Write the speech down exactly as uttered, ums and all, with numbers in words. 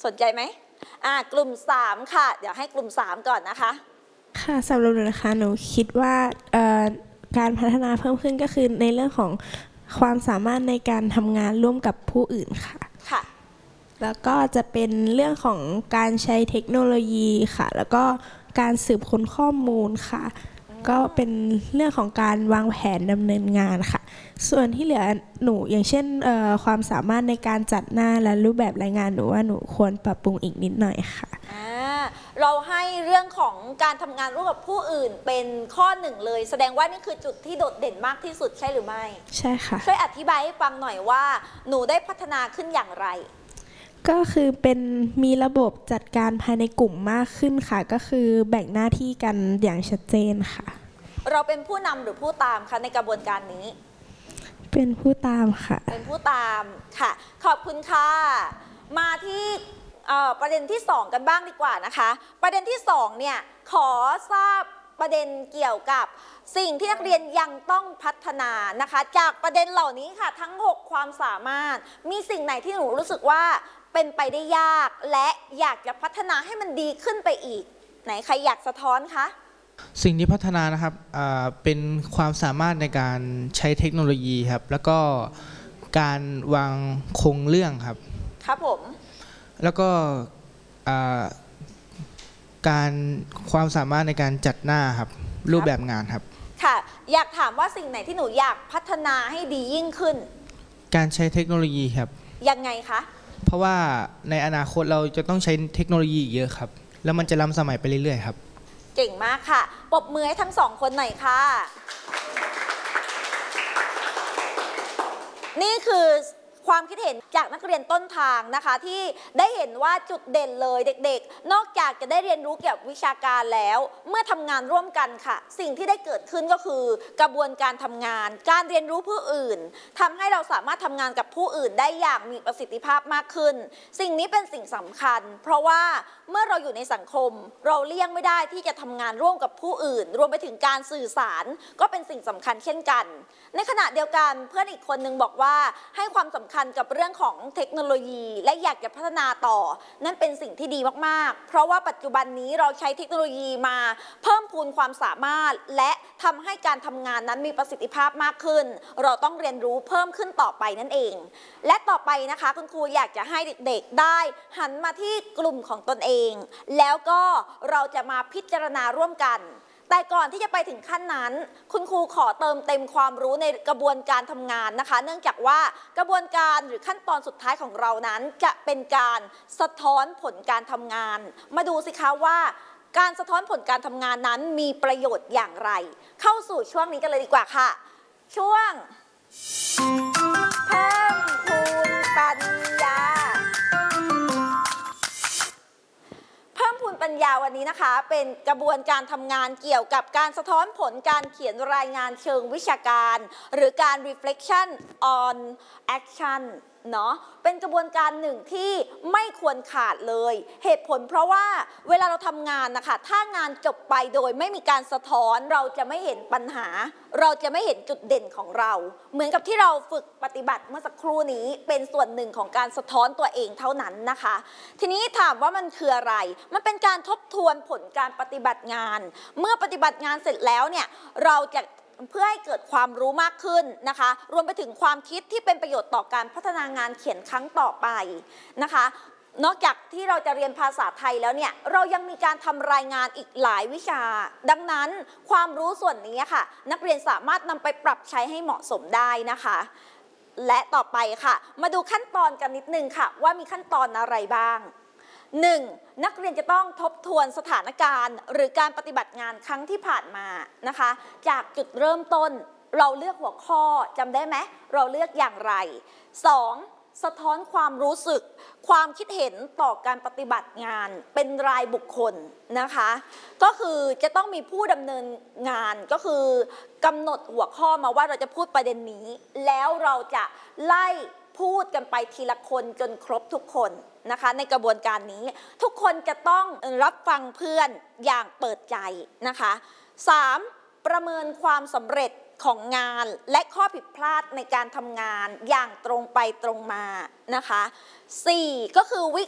สนใจไหมอ่ากลุ่มสามค่ะเดี๋ยวให้กลุ่มสามก่อนนะคะค่ะสำหรับหนูนะคะหนูคิดว่าการพัฒนาเพิ่มขึ้นก็คือในเรื่องของความสามารถในการทำงานร่วมกับผู้อื่นค่ะค่ะแล้วก็จะเป็นเรื่องของการใช้เทคโนโลยีค่ะแล้วก็การสืบค้นข้อมูลค่ะก็เป็นเรื่องของการวางแผนดำเนินงานค่ะส่วนที่เหลือหนูอย่างเช่นความสามารถในการจัดหน้าและรูปแบบรายงานหนูว่าหนูควรปรับปรุงอีกนิดหน่อยค่ะเราให้เรื่องของการทำงานร่วมกับผู้อื่นเป็นข้อหนึ่งเลยแสดงว่านี่คือจุดที่โดดเด่นมากที่สุดใช่หรือไม่ใช่ค่ะช่วยอธิบายให้ฟังหน่อยว่าหนูได้พัฒนาขึ้นอย่างไรก็คือเป็นมีระบบจัดการภายในกลุ่มมากขึ้นค่ะก็คือแบ่งหน้าที่กันอย่างชัดเจนค่ะเราเป็นผู้นำหรือผู้ตามคะในกระบวนการนี้เป็นผู้ตามค่ะเป็นผู้ตามค่ะขอบคุณค่ะมาที่ประเด็นที่สองกันบ้างดีกว่านะคะประเด็นที่สองเนี่ยขอทราบประเด็นเกี่ยวกับสิ่งที่นักเรียนยังต้องพัฒนานะคะจากประเด็นเหล่านี้ค่ะทั้งหกความสามารถมีสิ่งไหนที่หนูรู้สึกว่าเป็นไปได้ยากและอยากจะพัฒนาให้มันดีขึ้นไปอีกไหนใครอยากสะท้อนคะสิ่งที่พัฒนานะครับเป็นความสามารถในการใช้เทคโนโลยีครับแล้วก็การวางโครงเรื่องครับครับผมแล้วก็การความสามารถในการจัดหน้าครับรูปแบบงานครับค่ะอยากถามว่าสิ่งไหนที่หนูอยากพัฒนาให้ดียิ่งขึ้นการใช้เทคโนโลยีครับยังไงคะเพราะว่าในอนาคตเราจะต้องใช้เทคโนโลยีเยอะครับแล้วมันจะล้ำสมัยไปเรื่อยๆครับเก่งมากค่ะปรบมือให้ทั้งสองคนหน่อยค่ะนี่คือความคิดเห็นจากนักเรียนต้นทางนะคะที่ได้เห็นว่าจุดเด่นเลยเด็กๆนอกจากจะได้เรียนรู้เกี่ยวกับวิชาการแล้วเมื่อทำงานร่วมกันค่ะสิ่งที่ได้เกิดขึ้นก็คือกระบวนการทำงานการเรียนรู้ผู้อื่นทำให้เราสามารถทำงานกับผู้อื่นได้อย่างมีประสิทธิภาพมากขึ้นสิ่งนี้เป็นสิ่งสำคัญเพราะว่าเมื่อเราอยู่ในสังคมเราเลี่ยงไม่ได้ที่จะทำงานร่วมกับผู้อื่นรวมไปถึงการสื่อสารก็เป็นสิ่งสำคัญเช่นกันในขณะเดียวกันเพื่อนอีกคนนึงบอกว่าให้ความสำคัญกับเรื่องของเทคโนโลยีและอยากจะพัฒนาต่อนั่นเป็นสิ่งที่ดีมากๆเพราะว่าปัจจุบันนี้เราใช้เทคโนโลยีมาเพิ่มพูนความสามารถและทำให้การทำงานนั้นมีประสิทธิภาพมากขึ้นเราต้องเรียนรู้เพิ่มขึ้นต่อไปนั่นเองและต่อไปนะคะคุณครูอยากจะให้เด็กๆได้หันมาที่กลุ่มของตนเองแล้วก็เราจะมาพิจารณาร่วมกันแต่ก่อนที่จะไปถึงขั้นนั้นคุณครูขอเติมเต็มความรู้ในกระบวนการทำงานนะคะเนื่องจากว่ากระบวนการหรือขั้นตอนสุดท้ายของเรานั้นจะเป็นการสะท้อนผลการทำงานมาดูสิคะว่าการสะท้อนผลการทำงานนั้นมีประโยชน์อย่างไรเข้าสู่ช่วงนี้กันเลยดีกว่าค่ะช่วงเพิ่มพูนปัญญาเพิ่มพูนปัญญาวันนี้นะคะเป็นกระบวนการทำงานเกี่ยวกับการสะท้อนผลการเขียนรายงานเชิงวิชาการหรือการ reflection on action เนาะเป็นกระบวนการหนึ่งที่ไม่ควรขาดเลยเหตุผลเพราะว่าเวลาเราทำงานนะคะถ้างานจบไปโดยไม่มีการสะท้อนเราจะไม่เห็นปัญหาเราจะไม่เห็นจุดเด่นของเราเหมือนกับที่เราฝึกปฏิบัติเมื่อสักครู่นี้เป็นส่วนหนึ่งของการสะท้อนตัวเองเท่านั้นนะคะทีนี้ถามว่ามันคืออะไรมันเป็นการทบทวนผลการปฏิบัติงานเมื่อปฏิบัติงานเสร็จแล้วเนี่ยเราจะเพื่อให้เกิดความรู้มากขึ้นนะคะรวมไปถึงความคิดที่เป็นประโยชน์ต่อการพัฒนางานเขียนครั้งต่อไปนะคะนอกจากที่เราจะเรียนภาษาไทยแล้วเนี่ยเรายังมีการทำรายงานอีกหลายวิชาดังนั้นความรู้ส่วนนี้ค่ะนักเรียนสามารถนำไปปรับใช้ให้เหมาะสมได้นะคะและต่อไปค่ะมาดูขั้นตอนกันนิดนึงค่ะว่ามีขั้นตอนอะไรบ้างหนึ่งนักเรียนจะต้องทบทวนสถานการณ์หรือการปฏิบัติงานครั้งที่ผ่านมานะคะจากจุดเริ่มต้นเราเลือกหัวข้อจำได้ไหมเราเลือกอย่างไรสองสะท้อนความรู้สึกความคิดเห็นต่อการปฏิบัติงานเป็นรายบุคคลนะคะก็คือจะต้องมีผู้ดำเนินงานก็คือกำหนดหัวข้อมาว่าเราจะพูดประเด็นนี้แล้วเราจะไล่พูดกันไปทีละคนจนครบทุกคนนะคะในกระบวนการนี้ทุกคนจะต้องรับฟังเพื่อนอย่างเปิดใจนะคะสามประเมินความสำเร็จของงานและข้อผิดพลาดในการทำงานอย่างตรงไปตรงมานะคะสี่ก็คือวิ